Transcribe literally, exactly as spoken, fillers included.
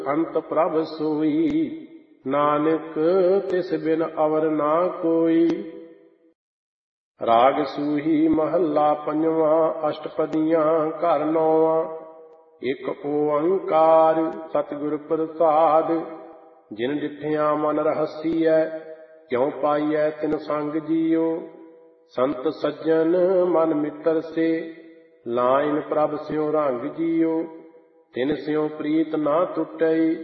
ਅੰਤ ਪ੍ਰਭ ਸੋਈ। ਨਾਨਕ ਤਿਸ ਬਿਨ ਅਵਰ ਨਾ ਕੋਈ। ਰਾਗ ਸੂਹੀ ਮਹੱਲਾ ਪੰਜਵਾਂ। ਅਸ਼ਟਪਦੀਆਂ ਘਰ ਨੌਵਾਂ। ਇੱਕ ਓੰਕਾਰ ਸਤਿਗੁਰ ਪ੍ਰਸਾਦਿ। ਜਿਨ ਡਿਠਿਆ ਮਨ ਰਹਸੀਐ ਕਿਉ ਪਾਈਐ ਤਿਨ ਸੰਗ ਜੀਓ। ਸੰਤ ਸੱਜਣ ਮਨ ਮਿੱਤਰ ਸੇ ਲਾਇਨ ਪ੍ਰਭ ਸਿਉ ਰੰਗ ਜੀਓ। ਤਿਨ ਸਿਉ ਪ੍ਰੀਤ ਨਾ ਟੁੱਟਈ